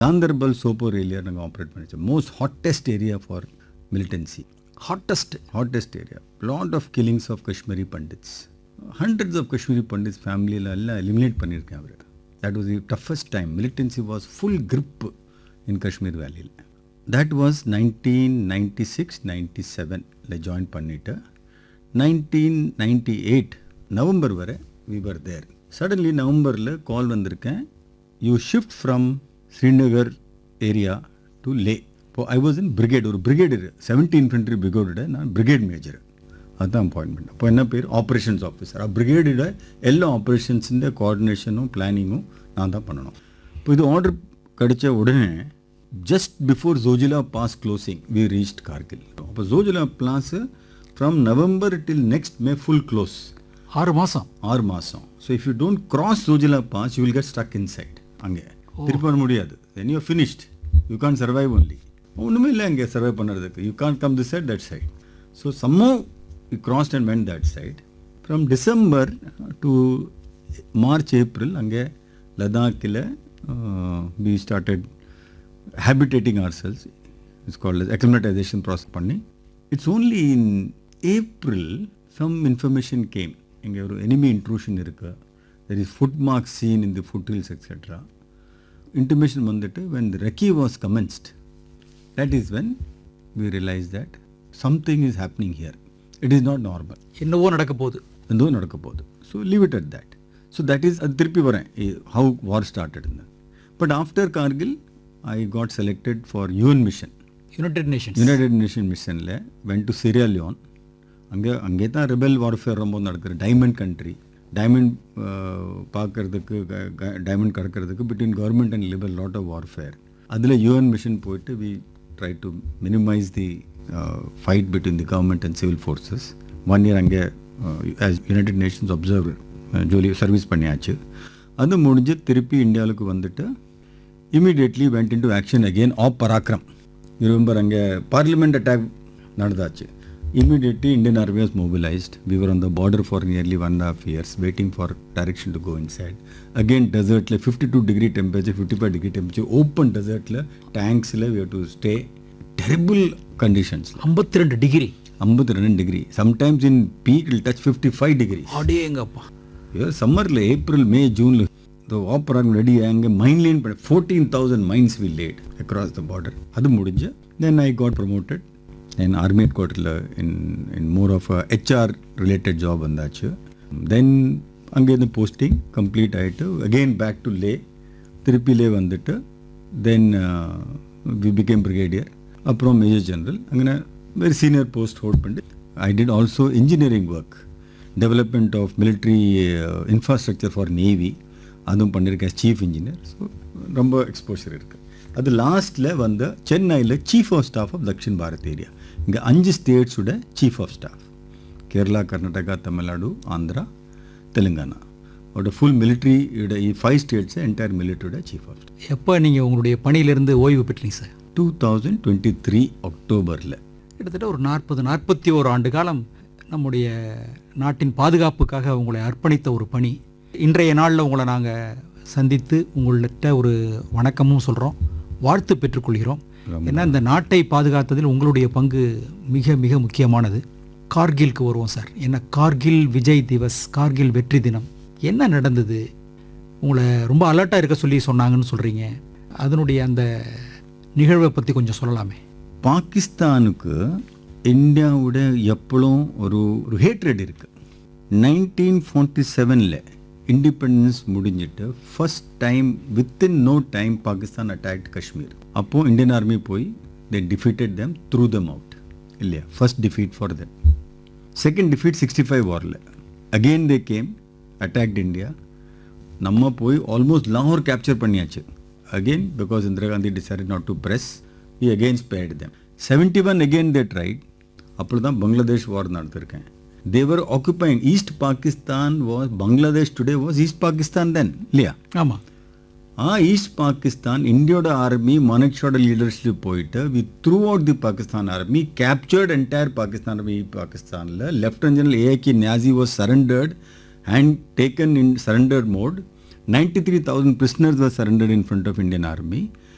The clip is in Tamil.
Ganderbal Sopor area நாங்கள் operate பண்ணிச்சோம். Most hottest area for militancy. Hottest area. Lot of killings of Kashmiri Pandits. Hundreds of Kashmiri Pandits family எல்லாம் eliminate பண்ணியிருக்கேன் அவர். That was the toughest time. Militancy was full grip in Kashmir Valley. That was 1996-97 join பண்ணிட்டு 1998 நவம்பர் வரை we were there. Suddenly நவம்பரில் கால் வந்திருக்கேன், you shift from Srinagar area to Leh. இப்போ ஐ வாஸ் இன் பிரிகேட், ஒரு பிரிகேடு 70 இன்ஃபென்ட்ரி பிரிகேடோட நான் பிரிகேட் மேஜர். அதுதான் அப்பாயின்மெண்ட். அப்போ என்ன பேர், ஆப்ரேஷன்ஸ் ஆஃபீஸர். பிரிகேடோட எல்லா ஆப்ரேஷன்ஸுஇந்த கோஆர்டினேஷனும் பிளானிங்கும் நான் தான் பண்ணணும். இப்போ இது ஆர்டர் கிடைச்ச உடனே just before Zojila pass closing we reached Kargil. அப்போ Zojila pass from November till next May full close. 6 மாதம். So if you don't cross Zojila pass you will get stuck inside. அங்கே திருப்பி வர முடியாது. Then you finished, you Khan survive only. ஒன்றுமே இல்லை அங்கே சர்வை பண்ணுறதுக்கு. You Khan come this side that side. So somehow we crossed and went that side. From December to March, April அங்கே லடாக்கில் we started habitating ourselves. It's called as acclimatization process பண்ணி. It's only in April some information came. இங்கே ஒரு enemy intrusion இருக்குது. There is footmark seen in the foothills etc. Intimation வந்துட்டு when the recce was commenced, that is when we realized that something is happening here. It is not normal. என்னவோ நடக்க போகுது. So leave it at that. So that is திருப்பி வரேன் how war started. But after Kargil I got selected for UN mission. United Nations missionல went to Sierra Leone. அங்கே தான் rebel warfare ரொம்ப நடக்குது. Diamond country. டைமண்ட் பார்க்கறதுக்கு, diamond கடக்கிறதுக்கு between government and liberal lot of warfare. அதில் யூஎன் மிஷன் போயிட்டு we try to minimise the fight between the government and civil forces. 1 year அங்கே ஆஸ் யுனைடெட் நேஷன்ஸ் அப்சர்வர் ஜோலி சர்வீஸ் பண்ணியாச்சு. அது முடிஞ்சு திருப்பி இந்தியாவுக்கு வந்துட்டு immediately went in to action again app Parakram. Remember அங்கே parliament attack நடந்தாச்சு. Immediately Indian Army was mobilized. We were on the border for nearly 1.5 years waiting for direction to go inside. Again desert le 52 temperature, 55 temperature, open desert le tanks le we have to stay. Terrible conditions. 52 degree. Sometimes in peak it will touch 55 degrees. அடேங்கப்பா. Summer le April, May, June le the opera ready அங்க mine line 14,000 mines we laid across the border. அது முடிஞ்சு then I got promoted. Then army headquarters in more of a HR related job வந்தாச்சு. Then அங்கேருந்து போஸ்டிங் கம்ப்ளீட் ஆகிட்டு அகெயின் பேக் டு லே. திருப்பி லே வந்துட்டு தென் வி பிகேம் பிரிகேடியர், அப்புறம் மேஜர் ஜெனரல். அங்கே வெரி சீனியர் போஸ்ட் ஹோல்ட் பண்ணி I did also engineering work, development of military infrastructure for navy, அதுவும் பண்ணியிருக்கேன் சீஃப் இன்ஜினியர். ஸோ ரொம்ப எக்ஸ்போஷர் இருக்குது. அது லாஸ்ட்டில் வந்து சென்னையில் chief of staff of Dakshin Bharat area. இங்கே 5 ஸ்டேட்ஸோட chief of staff, Kerala, Karnataka, Tamil Nadu, Andhra, Telangana ஓட full மிலிட்ரியோட 5 States entire மிலிட்ரியோட chief of staff. எப்போ நீங்கள் உங்களுடைய பணியிலிருந்து ஓய்வு பெற்றீங்க சார்? 2023 அக்டோபரில். கிட்டத்தட்ட ஒரு 41 ஆண்டு காலம் நம்முடைய நாட்டின் பாதுகாப்புக்காக உங்களை அர்ப்பணித்த ஒரு பணி. இன்றைய நாளில் உங்களை நாங்கள் சந்தித்து உங்கள்கிட்ட ஒரு வணக்கமும் சொல்கிறோம், வாழ்த்து பெற்றுக்கொள்கிறோம். ஏன்னா இந்த நாட்டை பாதுகாத்ததில் உங்களுடைய பங்கு மிக மிக முக்கியமானது. கார்கிலுக்கு வருவோம் சார். என்ன கார்கில் விஜய் திவஸ், கார்கில் வெற்றி தினம் என்ன நடந்தது? உங்களை ரொம்ப அலர்ட்டாக இருக்க சொல்லி சொன்னாங்கன்னு சொல்கிறீங்க. அதனுடைய அந்த நிகழ்வை பற்றி கொஞ்சம் சொல்லலாமே. பாகிஸ்தானுக்கு இந்தியாவோட எப்பளும் ஒரு ஹேட்ரட் இருக்குது. 1947 இண்டிபெண்டன்ஸ் முடிஞ்சிட்டு first time within no time Pakistan attacked Kashmir. அப்போது இந்தியன் ஆர்மி போய் தே defeated them, through them out இல்லையா? First defeat for them. Second defeat 65 வாரில் again they came, attacked India. நம்ம போய் ஆல்மோஸ்ட் லாகூர் கேப்சர் பண்ணியாச்சு. Again because Indira Gandhi decided not to press, we again spared them. 71 again they tried. அப்படி தான் பங்களாதேஷ் வார் நடத்திருக்கேன். They were occupying East Pakistan was Bangladesh today was East Pakistan then இல்லையா? ஆமாம். ஈஸ்ட் பாகிஸ்தான் இந்தியோட ஆர்மி மனக்ஷோட லீடர்ஷிப் போயிட்டு we through out the Pakistan army captured entire Pakistan army. பாகிஸ்தானில் lieutenant general AK Niazi was surrendered and taken in surrendered mode. 93,000 prisoners were surrendered in front of Indian army.